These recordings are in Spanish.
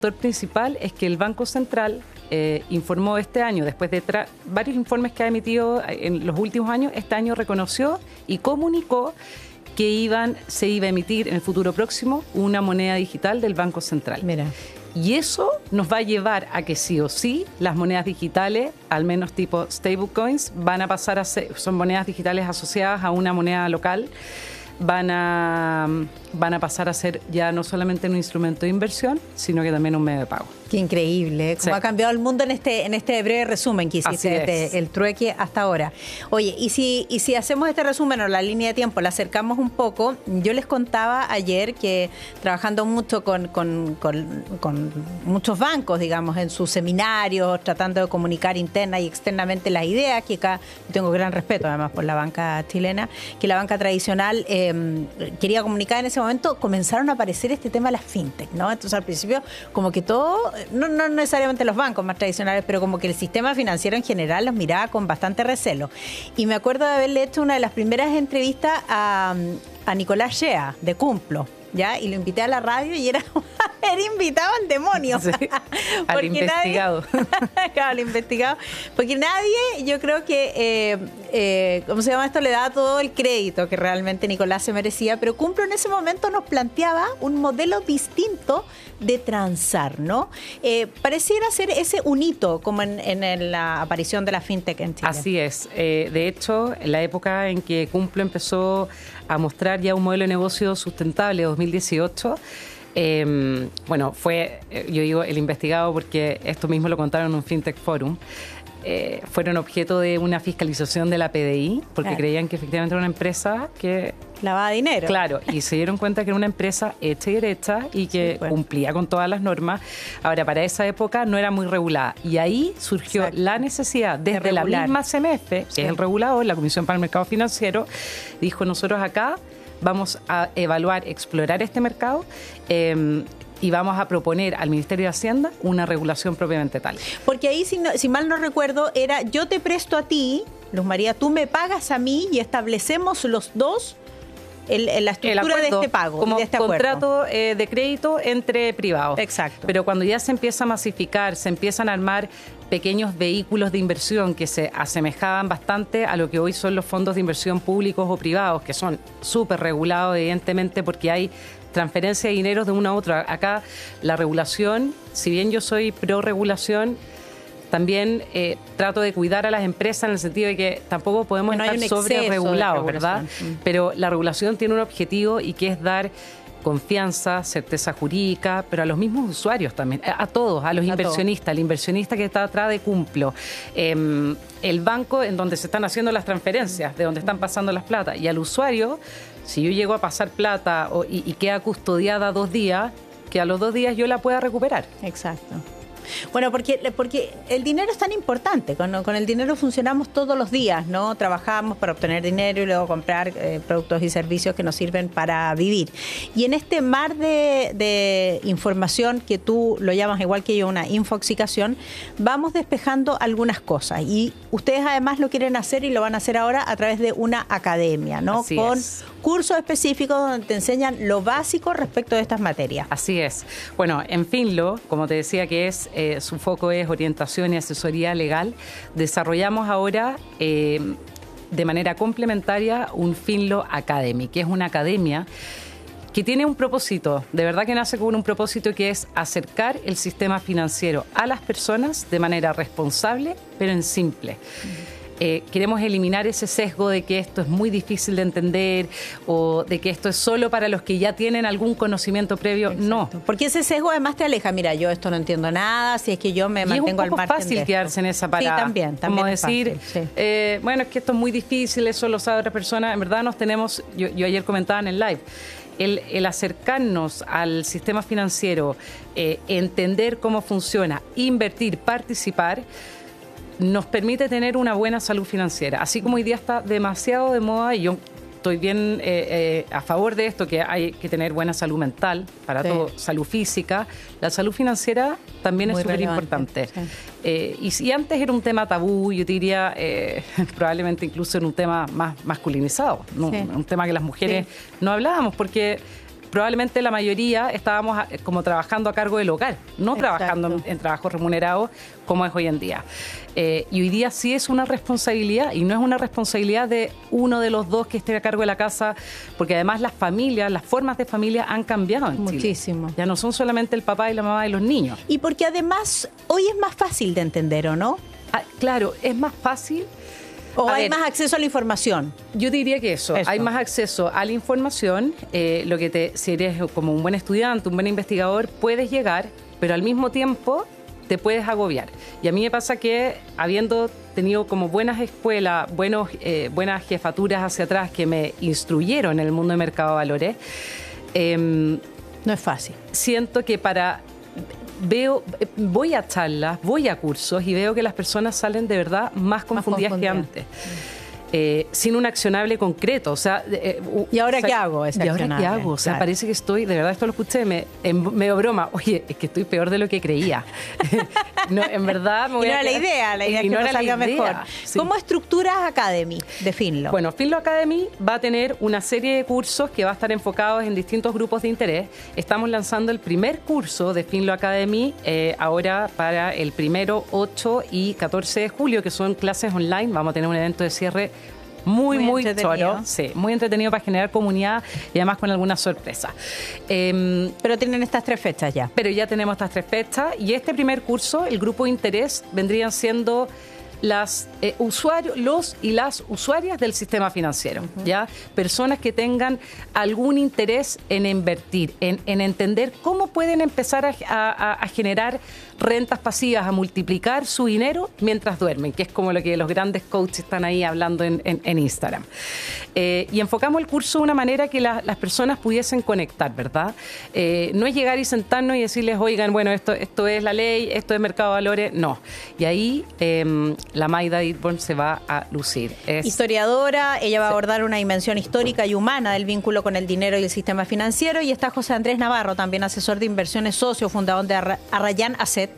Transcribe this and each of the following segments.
factor principal es que el Banco Central informó este año, después de varios informes que ha emitido en los últimos años, este año reconoció y comunicó que se iba a emitir en el futuro próximo una moneda digital del Banco Central. Mira. Y eso nos va a llevar a que sí o sí las monedas digitales, al menos tipo stablecoins, van a pasar a ser, son monedas digitales asociadas a una moneda local, van a pasar a ser ya no solamente un instrumento de inversión, sino que también un medio de pago. Qué increíble, cómo ha cambiado el mundo en este breve resumen que hiciste, el trueque hasta ahora. Oye, y si hacemos este resumen o la línea de tiempo, la acercamos un poco, yo les contaba ayer que trabajando mucho con muchos bancos, digamos, en sus seminarios, tratando de comunicar interna y externamente las ideas, que acá tengo gran respeto además por la banca chilena, que la banca tradicional quería comunicar en ese momento, comenzaron a aparecer este tema de las fintech, ¿no? Entonces al principio como que todo, no necesariamente los bancos más tradicionales, pero como que el sistema financiero en general los miraba con bastante recelo. Y me acuerdo de haberle hecho una de las primeras entrevistas a Nicolás Shea, de Cumplo, ¿ya? Y lo invité a la radio y era invitado al demonio. Sí, al investigado. Claro, al investigado. Porque nadie, yo creo que, ¿cómo se llama esto? Le daba todo el crédito que realmente Nicolás se merecía, pero Cumplo en ese momento nos planteaba un modelo distinto de transar, ¿no? Pareciera ser ese un hito como en la aparición de la fintech en Chile. Así es. De hecho, en la época en que Cumplo empezó a mostrar ya un modelo de negocio sustentable, 2018, bueno, fue, yo digo, el investigado porque esto mismo lo contaron en un FinTech Forum, fueron objeto de una fiscalización de la PDI porque creían que efectivamente era una empresa que lavaba dinero. Claro, y se dieron cuenta que era una empresa hecha y derecha y que cumplía con todas las normas. Ahora, para esa época no era muy regulada. Y ahí surgió la necesidad, desde la misma CMF, que es el regulador, la Comisión para el Mercado Financiero, dijo, nosotros acá vamos a evaluar, explorar este mercado y vamos a proponer al Ministerio de Hacienda una regulación propiamente tal. Porque ahí, si mal no recuerdo, era yo te presto a ti, Luz María, tú me pagas a mí y establecemos los dos la estructura de este pago. Como de este contrato de crédito entre privados. Exacto. Pero cuando ya se empieza a masificar, se empiezan a armar pequeños vehículos de inversión que se asemejaban bastante a lo que hoy son los fondos de inversión públicos o privados, que son súper regulados, evidentemente, porque hay transferencia de dinero de una a otra. Acá la regulación, si bien yo soy pro regulación, también trato de cuidar a las empresas en el sentido de que tampoco podemos estar sobre regulados, ¿verdad? Pero la regulación tiene un objetivo y que es dar confianza, certeza jurídica, pero a los mismos usuarios también, a todos, a los inversionistas, al inversionista que está atrás de Cumplo, el banco en donde se están haciendo las transferencias, de donde están pasando las plata, y al usuario, si yo llego a pasar plata y queda custodiada 2 días, que a los 2 días yo la pueda recuperar. Exacto. Bueno, porque el dinero es tan importante. Con el dinero funcionamos todos los días, ¿no? Trabajamos para obtener dinero y luego comprar productos y servicios que nos sirven para vivir. Y en este mar de información que tú lo llamas igual que yo, una infoxicación, vamos despejando algunas cosas. Y ustedes además lo quieren hacer y lo van a hacer ahora a través de una academia, ¿no? Así con es. Cursos específicos donde te enseñan lo básico respecto de estas materias. Así es. Bueno, en Finlo, como te decía que su foco es orientación y asesoría legal, desarrollamos ahora de manera complementaria un Finlo Academy, que es una academia que tiene un propósito, de verdad que nace con un propósito que es acercar el sistema financiero a las personas de manera responsable, pero en simple. Queremos eliminar ese sesgo de que esto es muy difícil de entender o de que esto es solo para los que ya tienen algún conocimiento previo. Exacto. No. Porque ese sesgo además te aleja. Mira, yo esto no entiendo nada, si es que yo me mantengo al margen. Es fácil quedarse en esa parada. Sí, también como es decir, fácil, sí. Bueno, es que esto es muy difícil, eso lo sabe otra persona. En verdad nos tenemos, yo ayer comentaba en el live, el acercarnos al sistema financiero, entender cómo funciona, invertir, participar, nos permite tener una buena salud financiera. Así como hoy día está demasiado de moda, y yo estoy bien a favor de esto, que hay que tener buena salud mental, para todo, salud física, la salud financiera también es súper importante. Sí. Y si antes era un tema tabú, yo diría probablemente incluso en un tema más masculinizado, ¿no? Un tema que las mujeres no hablábamos, porque probablemente la mayoría estábamos como trabajando a cargo del hogar, no trabajando en trabajos remunerados como es hoy en día. Y hoy día sí es una responsabilidad, y no es una responsabilidad de uno de los dos que esté a cargo de la casa, porque además las familias, las formas de familia han cambiado en Chile. Muchísimo. Ya no son solamente el papá y la mamá y los niños. Y porque además hoy es más fácil de entender, ¿o no? Claro, es más fácil. ¿O hay más acceso a la información? Yo diría que eso. Hay más acceso a la información. Si eres como un buen estudiante, un buen investigador, puedes llegar, pero al mismo tiempo te puedes agobiar. Y a mí me pasa que, habiendo tenido como buenas escuelas, buenas jefaturas hacia atrás que me instruyeron en el mundo de mercado de valores, no es fácil. Siento que voy a charlas, voy a cursos y veo que las personas salen de verdad más confundidas que antes. Sin un accionable concreto. O sea, ¿y ahora qué hago? ¿Y ahora qué hago? O sea, parece que estoy, de verdad, esto lo escuché, medio broma. Oye, es que estoy peor de lo que creía. No, en verdad me voy a la idea es que no salga mejor. Sí. ¿Cómo estructuras Academy de Finlo? Bueno, Finlo Academy va a tener una serie de cursos que va a estar enfocados en distintos grupos de interés. Estamos lanzando el primer curso de Finlo Academy ahora para el 1, 8 y 14 de julio, que son clases online. Vamos a tener un evento de cierre muy choro, sí, muy entretenido para generar comunidad y además con algunas sorpresas. Pero tienen estas 3 fechas ya. Pero ya tenemos estas 3 fechas y este primer curso, el grupo de interés, vendrían siendo los y las usuarias del sistema financiero, ¿ya? Personas que tengan algún interés en invertir, en entender cómo pueden empezar a generar rentas pasivas, a multiplicar su dinero mientras duermen, que es como lo que los grandes coaches están ahí hablando en Instagram. Y enfocamos el curso de una manera que las personas pudiesen conectar, ¿verdad? No es llegar y sentarnos y decirles, oigan, bueno, esto es la ley, esto es mercado de valores, no. Y ahí la Maida Ditborn se va a lucir. Historiadora, ella va a abordar una dimensión histórica y humana del vínculo con el dinero y el sistema financiero, y está José Andrés Navarro, también asesor de inversiones, socio, fundador de Arrayán Asset,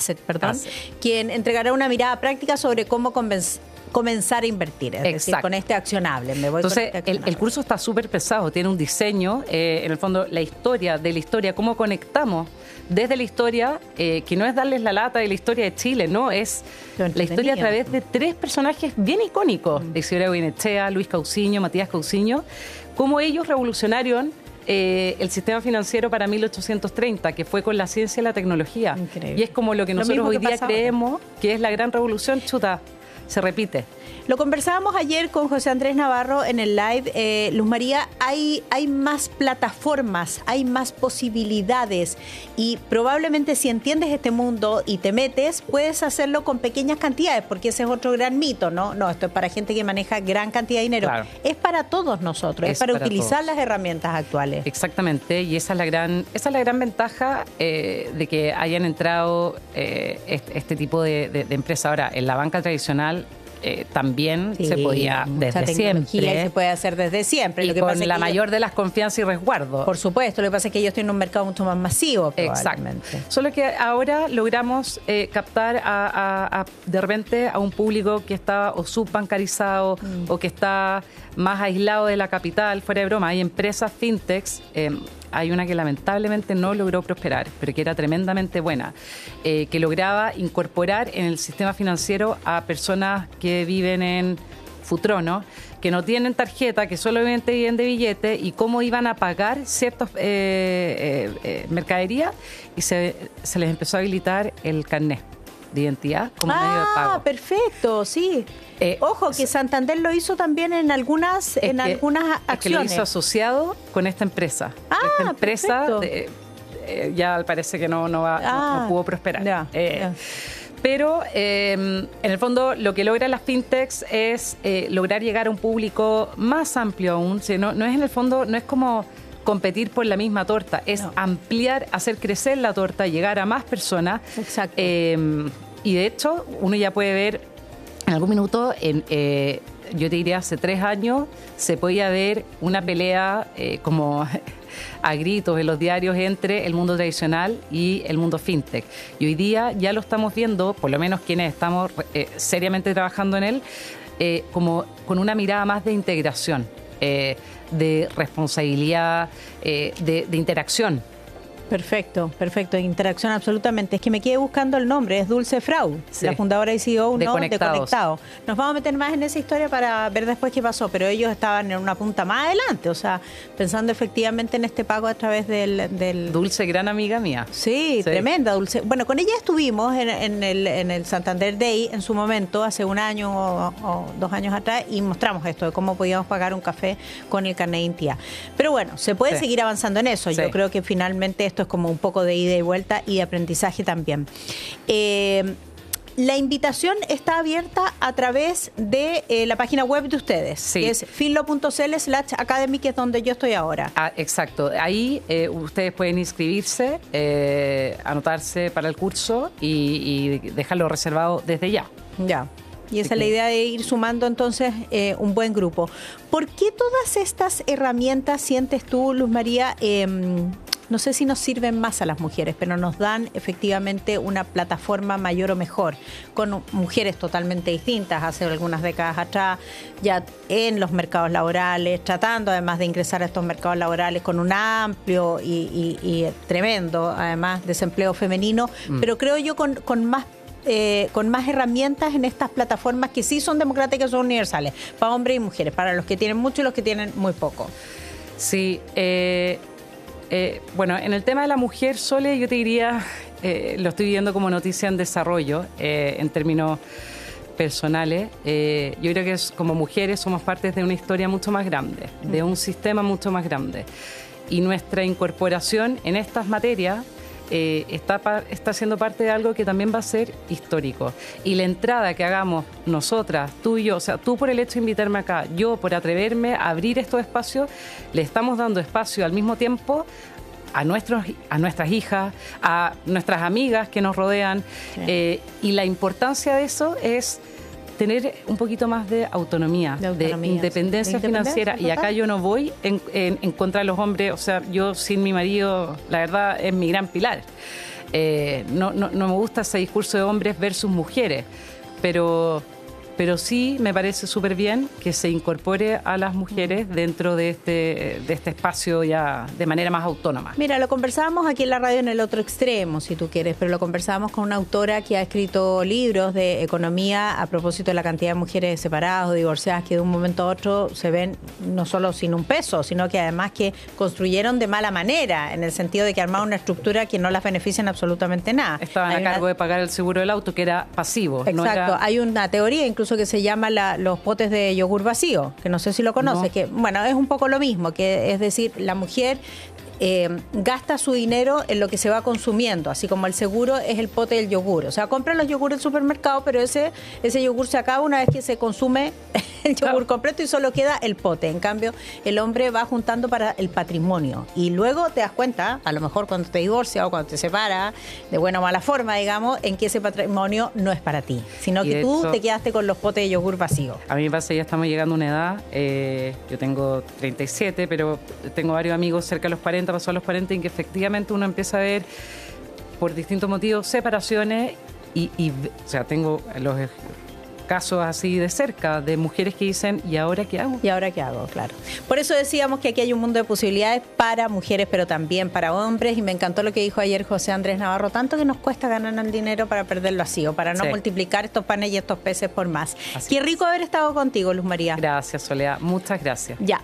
quien entregará una mirada práctica sobre cómo comenzar a invertir, es decir, con este accionable. Entonces, el curso está súper pesado, tiene un diseño, en el fondo, la historia, cómo conectamos desde la historia, que no es darles la lata de la historia de Chile, no, es la historia a través de 3 personajes bien icónicos, Isidora Goyenechea, Luis Cousiño, Matías Cousiño, cómo ellos revolucionaron el sistema financiero para 1830, que fue con la ciencia y la tecnología. Increíble. Y es como lo que nosotros hoy día creemos que es la gran revolución, chuta, se repite. Lo conversábamos ayer con José Andrés Navarro en el live. Luz María, hay más plataformas, hay más posibilidades, y probablemente si entiendes este mundo y te metes, puedes hacerlo con pequeñas cantidades, porque ese es otro gran mito, ¿no? No, esto es para gente que maneja gran cantidad de dinero. Claro. Es para todos nosotros, es para utilizar las herramientas actuales. Exactamente, y esa es la gran ventaja de que hayan entrado este tipo de empresa. Ahora, en la banca tradicional también se podía desde siempre. Se puede hacer desde siempre. Y lo que con pasa la mayor de las confianzas y resguardos. Por supuesto, lo que pasa es que ellos tienen un mercado mucho más masivo, probablemente. Exacto. Solo que ahora logramos captar de repente a un público que está o subbancarizado o que está más aislado de la capital, fuera de broma. Hay empresas fintechs. Hay una que lamentablemente no logró prosperar, pero que era tremendamente buena, que lograba incorporar en el sistema financiero a personas que viven en Futrono, que no tienen tarjeta, que solamente viven de billete, y cómo iban a pagar ciertas mercaderías, y se les empezó a habilitar el carnet de identidad como medio de pago. Ah, perfecto, sí. Ojo, que Santander lo hizo también en algunas acciones. Es que lo hizo asociado con esta empresa. Esta empresa ya parece que no pudo prosperar. Pero en el fondo lo que logran las fintechs es lograr llegar a un público más amplio aún. No es en el fondo, no es como competir por la misma torta, es ampliar, hacer crecer la torta, llegar a más personas. Exacto. Y de hecho, uno ya puede ver en algún minuto, yo te diría hace 3 años, se podía ver una pelea como a gritos en los diarios entre el mundo tradicional y el mundo fintech. Y hoy día ya lo estamos viendo, por lo menos quienes estamos seriamente trabajando en él, como con una mirada más de integración. de responsabilidad, de interacción. Perfecto, perfecto. Interacción absolutamente. Es que me quedé buscando el nombre. Es Dulce Frau, sí, la fundadora y CEO de Conectados. Nos vamos a meter más en esa historia para ver después qué pasó, pero ellos estaban en una punta más adelante, o sea, pensando efectivamente en este pago a través del... Dulce, gran amiga mía. Sí, tremenda Dulce. Bueno, con ella estuvimos en el Santander Day en su momento, hace un año o 2 años atrás, y mostramos esto de cómo podíamos pagar un café con el carnet de identidad. Pero bueno, se puede seguir avanzando en eso. Yo creo que finalmente esto es como un poco de ida y vuelta y de aprendizaje también. La invitación está abierta a través de la página web de ustedes, que es finlo.cl/academy, que es donde yo estoy ahora. Exacto. Ahí ustedes pueden inscribirse, anotarse para el curso y dejarlo reservado desde ya. Ya. Y esa es la idea de ir sumando entonces un buen grupo. ¿Por qué todas estas herramientas sientes tú, Luz María, no sé si nos sirven más a las mujeres, pero nos dan efectivamente una plataforma mayor o mejor, con mujeres totalmente distintas hace algunas décadas atrás, ya en los mercados laborales, tratando además de ingresar a estos mercados laborales con un amplio y tremendo, además, desempleo femenino, pero creo yo con más herramientas en estas plataformas que sí son democráticas, son universales, para hombres y mujeres, para los que tienen mucho y los que tienen muy poco. Sí, bueno, en el tema de la mujer, Sole, yo te diría, lo estoy viendo como noticia en desarrollo, en términos personales. Yo creo que como mujeres somos parte de una historia mucho más grande, de un sistema mucho más grande. Y nuestra incorporación en estas materias está siendo parte de algo que también va a ser histórico. Y la entrada que hagamos nosotras, tú y yo, o sea, tú por el hecho de invitarme acá, yo por atreverme a abrir estos espacios, le estamos dando espacio al mismo tiempo a nuestras hijas, a nuestras amigas que nos rodean. Sí. Y la importancia de eso es tener un poquito más de autonomía, de independencia financiera. Y acá yo no voy en contra de los hombres, o sea, yo sin mi marido, la verdad, es mi gran pilar. No me gusta ese discurso de hombres versus mujeres, pero sí me parece súper bien que se incorpore a las mujeres dentro de este espacio ya de manera más autónoma. Mira, lo conversábamos aquí en la radio en el otro extremo, si tú quieres, pero lo conversábamos con una autora que ha escrito libros de economía a propósito de la cantidad de mujeres separadas o divorciadas que de un momento a otro se ven no solo sin un peso, sino que además que construyeron de mala manera, en el sentido de que armaron una estructura que no las beneficia en absolutamente nada. Estaban a cargo de pagar el seguro del auto, que era pasivo. Exacto, no era... Hay una teoría incluso que se llama los potes de yogur vacío, que no sé si lo conoces, no. Que bueno, es un poco lo mismo, que es decir, la mujer gasta su dinero en lo que se va consumiendo, así como el seguro es el pote del yogur. O sea, compra los yogur del supermercado, pero ese yogur se acaba una vez que se consume el yogur completo y solo queda el pote. En cambio, el hombre va juntando para el patrimonio. Y luego te das cuenta, a lo mejor cuando te divorcias o cuando te separas, de buena o mala forma, digamos, en que ese patrimonio no es para ti, sino que tú te quedaste con los potes de yogur vacíos. A mí me pasa, ya estamos llegando a una edad, yo tengo 37, pero tengo varios amigos cerca de los 40, pasó a los 40, en que efectivamente uno empieza a ver por distintos motivos separaciones y o sea, tengo los casos así de cerca de mujeres que dicen, ¿y ahora qué hago? ¿Y ahora qué hago? Claro. Por eso decíamos que aquí hay un mundo de posibilidades para mujeres, pero también para hombres, y me encantó lo que dijo ayer José Andrés Navarro, tanto que nos cuesta ganar el dinero para perderlo así, o para no multiplicar estos panes y estos peces por más. Así qué rico haber estado contigo, Luz María. Gracias, Soledad. Muchas gracias. Ya,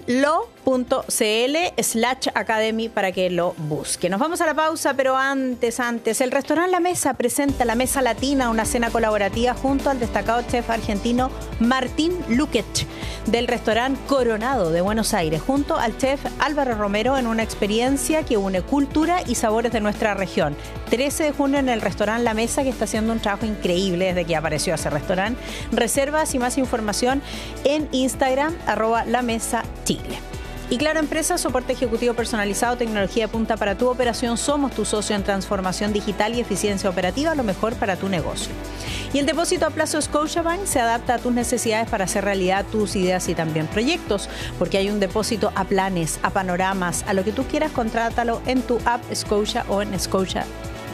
finlo.cl/academy para que lo busque. Nos vamos a la pausa, pero antes, el restaurante La Mesa presenta La Mesa Latina, una cena colaborativa junto al destacado chef argentino Martín Luquech del restaurante Coronado de Buenos Aires, junto al chef Álvaro Romero, en una experiencia que une cultura y sabores de nuestra región. 13 de junio en el restaurante La Mesa, que está haciendo un trabajo increíble desde que apareció ese restaurante. Reservas y más información en Instagram @LaMesaChile. Y Claro Empresas, soporte ejecutivo personalizado, tecnología de punta para tu operación. Somos tu socio en transformación digital y eficiencia operativa, lo mejor para tu negocio. Y el depósito a plazo Scotiabank se adapta a tus necesidades para hacer realidad tus ideas y también proyectos, porque hay un depósito a planes, a panoramas, a lo que tú quieras. Contrátalo en tu app Scotia o en Scotia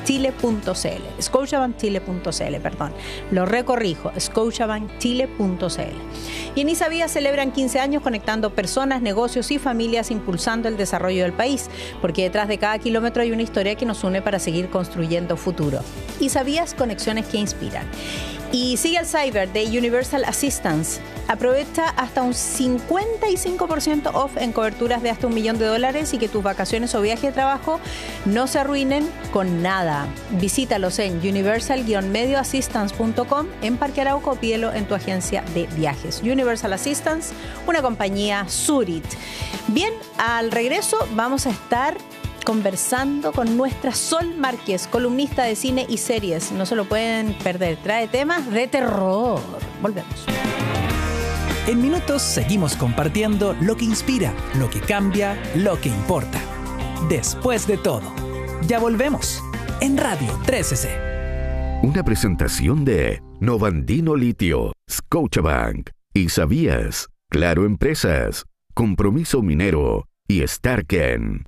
Scotiabankchile.cl, perdón. Lo recorrijo, Scotiabankchile.cl. Y en Isavía celebran 15 años conectando personas, negocios y familias, impulsando el desarrollo del país, porque detrás de cada kilómetro hay una historia que nos une para seguir construyendo futuro. Isavía, conexiones que inspiran. Y sigue el Cyber de Universal Assistance. Aprovecha hasta un 55% off en coberturas de hasta $1 millón y que tus vacaciones o viaje de trabajo no se arruinen con nada. Visítalos en universal-medioassistance.com en Parque Arauco o pídelo en tu agencia de viajes. Universal Assistance, una compañía Zurich. Bien, al regreso vamos a estar conversando con nuestra Sol Márquez, columnista de cine y series. No se lo pueden perder. Trae temas de terror. Volvemos. En minutos seguimos compartiendo lo que inspira, lo que cambia, lo que importa. Después de todo, ya volvemos en Radio 13C. Una presentación de Novandino Litio, Scotiabank, ¿Y sabías? Claro Empresas, Compromiso Minero y Starken.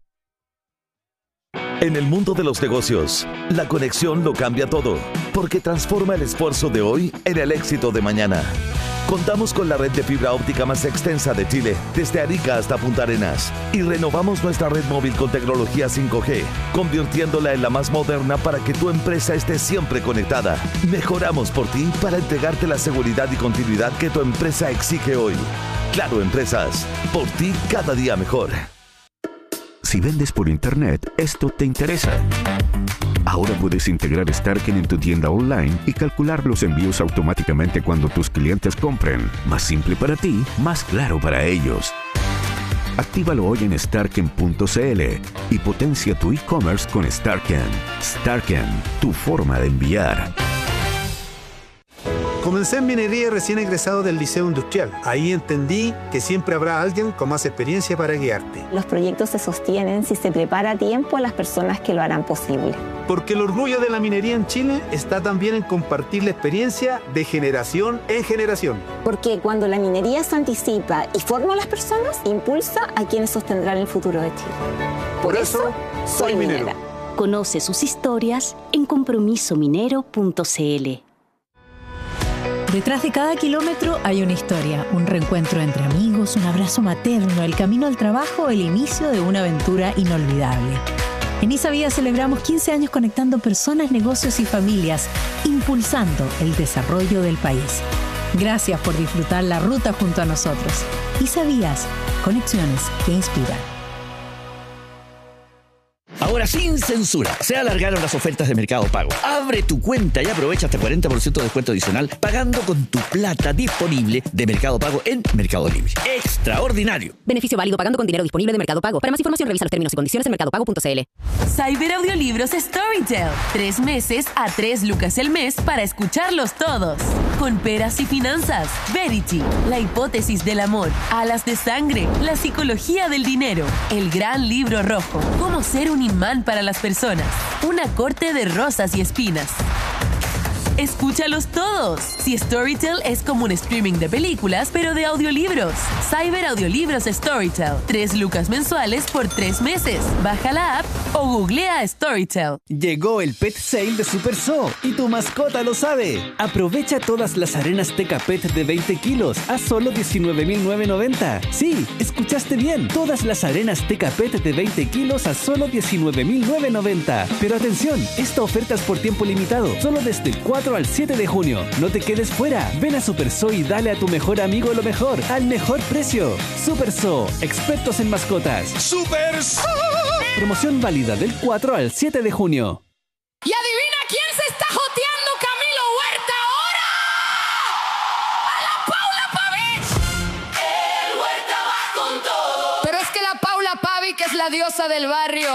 En el mundo de los negocios, la conexión lo cambia todo, porque transforma el esfuerzo de hoy en el éxito de mañana. Contamos con la red de fibra óptica más extensa de Chile, desde Arica hasta Punta Arenas, y renovamos nuestra red móvil con tecnología 5G, convirtiéndola en la más moderna para que tu empresa esté siempre conectada. Mejoramos por ti para entregarte la seguridad y continuidad que tu empresa exige hoy. Claro Empresas, por ti cada día mejor. Si vendes por internet, esto te interesa. Ahora puedes integrar Starken en tu tienda online y calcular los envíos automáticamente cuando tus clientes compren. Más simple para ti, más claro para ellos. Actívalo hoy en starken.cl y potencia tu e-commerce con Starken. Starken, tu forma de enviar. Comencé en minería recién egresado del Liceo Industrial. Ahí entendí que siempre habrá alguien con más experiencia para guiarte. Los proyectos se sostienen si se prepara a tiempo a las personas que lo harán posible. Porque el orgullo de la minería en Chile está también en compartir la experiencia de generación en generación. Porque cuando la minería se anticipa y forma a las personas, impulsa a quienes sostendrán el futuro de Chile. Por eso, soy minero. Conoce sus historias en compromisominero.cl. Detrás de cada kilómetro hay una historia, un reencuentro entre amigos, un abrazo materno, el camino al trabajo, el inicio de una aventura inolvidable. En Isavía celebramos 15 años conectando personas, negocios y familias, impulsando el desarrollo del país. Gracias por disfrutar la ruta junto a nosotros. Isavías, conexiones que inspiran. Ahora sin censura, se alargaron las ofertas de Mercado Pago. Abre tu cuenta y aprovecha hasta 40% de descuento adicional pagando con tu plata disponible de Mercado Pago en Mercado Libre. ¡Extraordinario! Beneficio válido pagando con dinero disponible de Mercado Pago. Para más información revisa los términos y condiciones en mercadopago.cl. Cyber Audiolibros Storytel. 3 meses a $3 el mes para escucharlos todos. Con Peras y Finanzas, Verity, La hipótesis del amor, Alas de sangre, La psicología del dinero, El gran libro rojo, Cómo ser un imán para las personas, Una corte de rosas y espinas. Escúchalos todos. Si Storytel es como un streaming de películas, pero de audiolibros. Cyber Audiolibros Storytel. $3 mensuales por 3 meses. Baja la app o googlea Storytel. Llegó el Pet Sale de Super Zoo y tu mascota lo sabe. Aprovecha todas las arenas Teca Pet de 20 kilos a solo $19,990. Sí, escuchaste bien. Todas las arenas Teca Pet de 20 kilos a solo $19,990. Pero atención, esta oferta es por tiempo limitado. Solo desde el 4 al 7 de junio. No te quedes fuera. Ven a Super Zoo y dale a tu mejor amigo lo mejor al mejor precio. Super Zoo, expertos en mascotas. ¡Super Zoo! Promoción válida del 4 al 7 de junio. ¿Y adivina quién se está joteando Camilo Huerta ahora? ¡A la Paula Pavic! El Huerta va con todo. Pero es que la Paula Pavic es la diosa del barrio.